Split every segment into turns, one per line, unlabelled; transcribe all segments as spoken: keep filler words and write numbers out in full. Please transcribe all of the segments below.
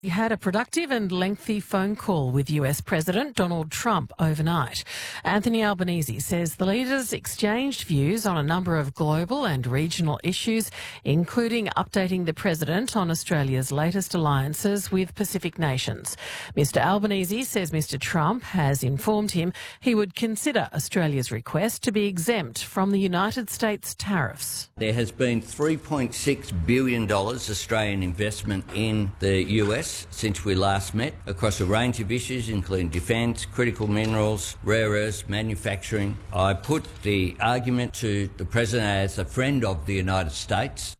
He had a productive and lengthy phone call with U S President Donald Trump overnight. Anthony Albanese says the leaders exchanged views on a number of global and regional issues, including updating the president on Australia's latest alliances with Pacific nations. Mister Albanese says Mister Trump has informed him he would consider Australia's request to be exempt from the United States tariffs.
There has been three point six billion dollars Australian investment in the U S since we last met across a range of issues including defence, critical minerals, rare earths, manufacturing. I put the argument to the President as a friend of the United States.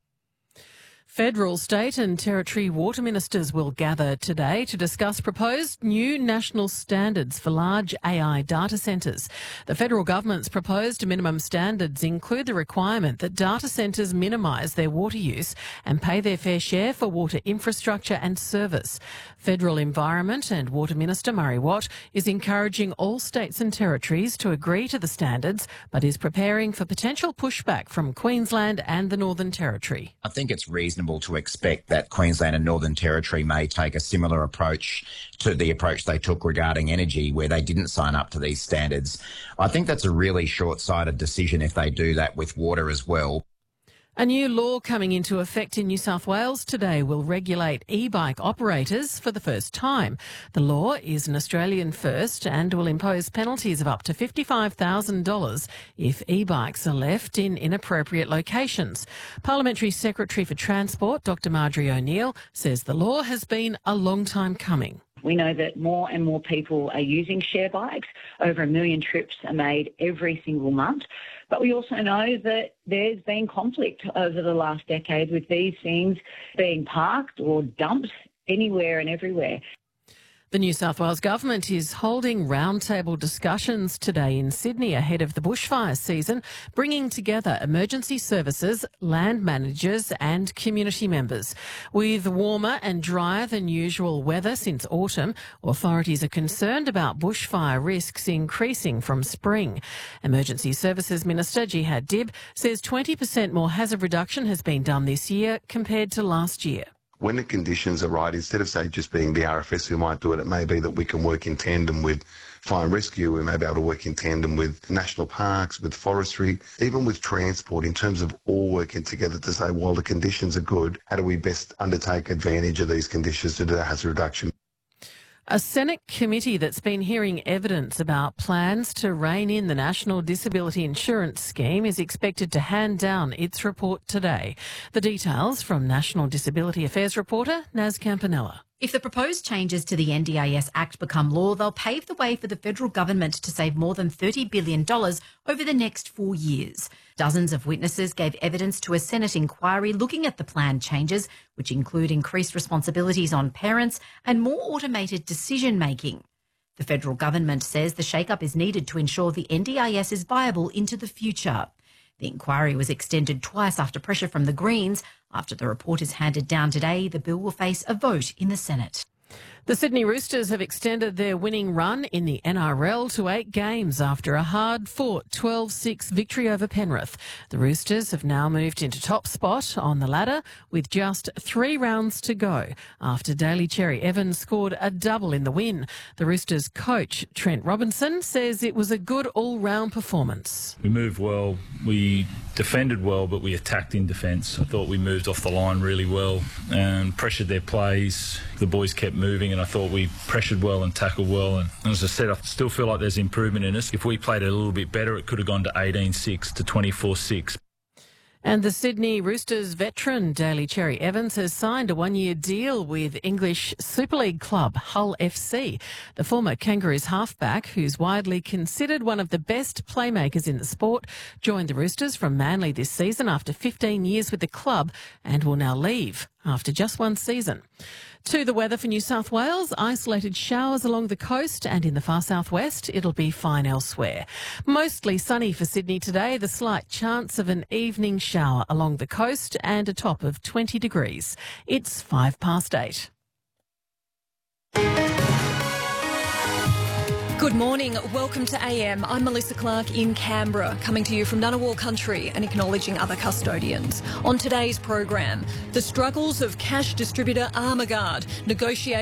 Federal, state and territory water ministers will gather today to discuss proposed new national standards for large A I data centres. The federal government's proposed minimum standards include the requirement that data centres minimise their water use and pay their fair share for water infrastructure and service. Federal Environment and Water Minister Murray Watt is encouraging all states and territories to agree to the standards, but is preparing for potential pushback from Queensland and the Northern Territory.
I think it's reasonable to expect that Queensland and Northern Territory may take a similar approach to the approach they took regarding energy, where they didn't sign up to these standards. I think that's a really short-sighted decision if they do that with water as well.
A new law coming into effect in New South Wales today will regulate e-bike operators for the first time. The law is an Australian first and will impose penalties of up to fifty-five thousand dollars if e-bikes are left in inappropriate locations. Parliamentary Secretary for Transport, Doctor Marjorie O'Neill, says the law has been a long time coming.
We know that more and more people are using share bikes. Over a million trips are made every single month. But we also know that there's been conflict over the last decade with these things being parked or dumped anywhere and everywhere.
The New South Wales Government is holding roundtable discussions today in Sydney ahead of the bushfire season, bringing together emergency services, land managers and community members. With warmer and drier than usual weather since autumn, authorities are concerned about bushfire risks increasing from spring. Emergency Services Minister Jihad Dib says twenty percent more hazard reduction has been done this year compared to last year.
When the conditions are right, instead of, say, just being the R F S who might do it, it may be that we can work in tandem with fire and rescue. We may be able to work in tandem with national parks, with forestry, even with transport, in terms of all working together to say, while the conditions are good, how do we best undertake advantage of these conditions to do the hazard reduction?
A Senate committee that's been hearing evidence about plans to rein in the National Disability Insurance Scheme is expected to hand down its report today. The details from National Disability Affairs reporter Naz Campanella.
If the proposed changes to the N D I S Act become law, they'll pave the way for the federal government to save more than thirty billion dollars over the next four years. Dozens of witnesses gave evidence to a Senate inquiry looking at the planned changes, which include increased responsibilities on parents and more automated decision-making. The federal government says the shake-up is needed to ensure the N D I S is viable into the future. The inquiry was extended twice after pressure from the Greens. After the report is handed down today, the bill will face a vote in the Senate.
The Sydney Roosters have extended their winning run in the N R L to eight games after a hard-fought twelve six victory over Penrith. The Roosters have now moved into top spot on the ladder with just three rounds to go after Daly Cherry Evans scored a double in the win. The Roosters coach, Trent Robinson, says it was a good all-round performance.
We moved well, we defended well, but we attacked in defence. I thought we moved off the line really well and pressured their plays. The boys kept moving and I thought we pressured well and tackled well. And as I said, I still feel like there's improvement in us. If we played it a little bit better, it could have gone to eighteen six to twenty-four six.
And the Sydney Roosters veteran Daly Cherry Evans has signed a one-year deal with English Super League club Hull F C. The former Kangaroos halfback, who's widely considered one of the best playmakers in the sport, joined the Roosters from Manly this season after fifteen years with the club and will now leave after just one season. To the weather for New South Wales, isolated showers along the coast and in the far southwest. It'll be fine elsewhere. Mostly sunny for Sydney today, the slight chance of an evening shower along the coast and a top of twenty degrees. It's five past eight.
Good morning. Welcome to A M. I'm Melissa Clark in Canberra, coming to you from Ngunnawal Country and acknowledging other custodians. On today's program, the struggles of cash distributor Armaguard, negotiating